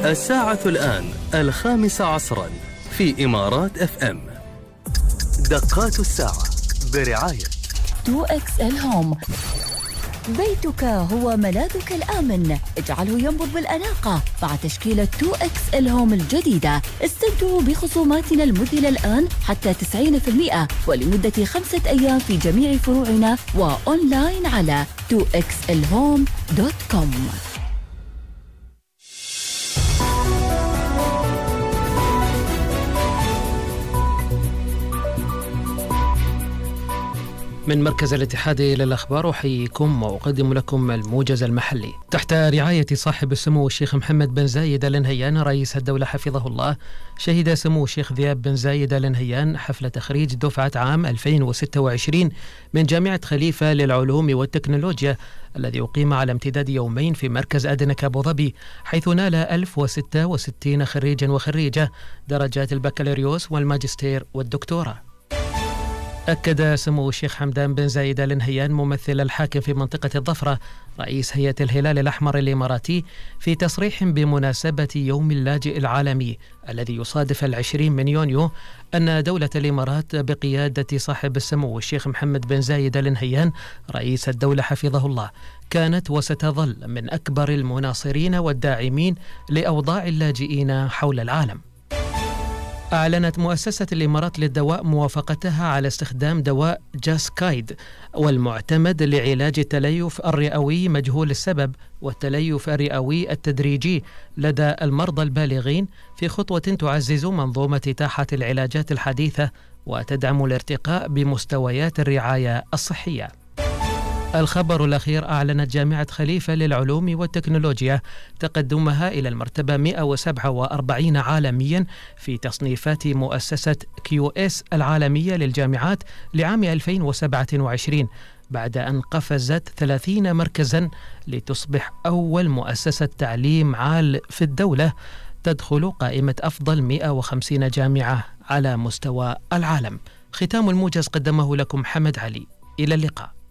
الساعة الآن 5 عصرا في إمارات FM. دقات الساعة برعاية 2XL هوم. بيتك هو ملاذك الآمن، اجعله ينبض بالأناقة مع تشكيلة 2XL هوم الجديدة. استمتعوا بخصوماتنا المذهلة الآن حتى 90% ولمدة 5 أيام في جميع فروعنا وأونلاين على 2xlhome.com. من مركز الاتحادي للأخبار أحييكم وأقدم لكم الموجز المحلي. تحت رعاية صاحب السمو الشيخ محمد بن زايد آل نهيان رئيس الدولة حفظه الله، شهد سمو الشيخ ذياب بن زايد آل نهيان حفل تخريج دفعة عام 2026 من جامعة خليفة للعلوم والتكنولوجيا، الذي أقيم على امتداد يومين في مركز أدنك أبو ظبي، حيث نال 1066 خريجا وخريجة درجات البكالوريوس والماجستير والدكتوراه. أكد سمو الشيخ حمدان بن زايد آل نهيان ممثل الحاكم في منطقة الظفرة رئيس هيئة الهلال الأحمر الإماراتي في تصريح بمناسبة يوم اللاجئ العالمي الذي يصادف 20 من يونيو أن دولة الإمارات بقيادة صاحب السمو الشيخ محمد بن زايد آل نهيان رئيس الدولة حفظه الله كانت وستظل من أكبر المناصرين والداعمين لأوضاع اللاجئين حول العالم. أعلنت مؤسسة الإمارات للدواء موافقتها على استخدام دواء جاسكايد والمعتمد لعلاج التليف الرئوي مجهول السبب والتليف الرئوي التدريجي لدى المرضى البالغين في خطوة تعزز منظومة إتاحة العلاجات الحديثة وتدعم الارتقاء بمستويات الرعاية الصحية. الخبر الأخير: أعلنت جامعة خليفة للعلوم والتكنولوجيا تقدمها إلى المرتبة 147 عالميا في تصنيفات مؤسسة QS العالمية للجامعات لعام 2027 بعد أن قفزت 30 مركزا لتصبح أول مؤسسة تعليم عال في الدولة تدخل قائمة أفضل 150 جامعة على مستوى العالم. ختام الموجز قدمه لكم حمد علي. إلى اللقاء.